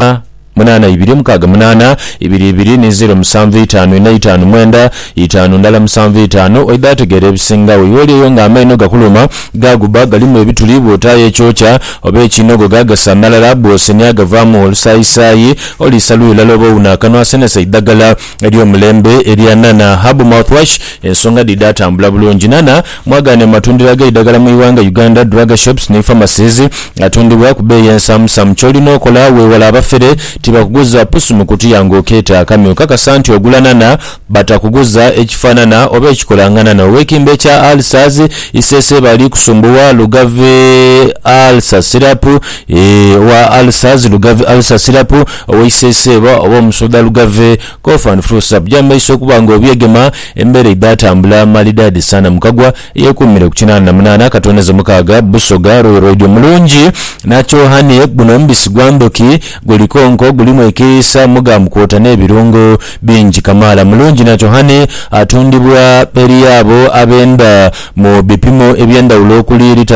munana 268 22 ne 075 5 ndala 75 oidategera ebisingawo yoliyo nga amaino gakuluma gaguba galimu ebituli bwotaye ekyocha oba ekinogo gagasanalala bwosenya agavaamu olusayisayi olisaluyula lobo unakanwa senesa iddagala eryomulembe eryanana habu mouthwash ensonga didatambula bulungi nana mwagane matundira g'eddagala mu Iwanga Uganda drug shops ne pharmacies atundibwa ku bbeeyi ensamusamu kyolina okola weewala abafere tibakuguza pusu mu kutiya ng'okeeta akamyu kakasa nti ogula nana batakuguza ekifaanana oba ekikolangana na owekimbe kya alsas isese bali kusumbuwa lugave alsa sirapu wa alsas lugave alsa sirapu oweisese oba omusoda lugave kofan frusa byamaiso okuba ng'obyegema embere idatambula malidadi sana mukagwa yekumire ku 88 katoneze mukaga busoga rojo mulungi nakyo hane guno mbisi gwandoki gulikonko gulimu ekisa mugamu kwota n'ebirungo bingi kamala mulungi nakyo hane atundibwa peri yabo abenda mu bipimo ebyendawulo okuli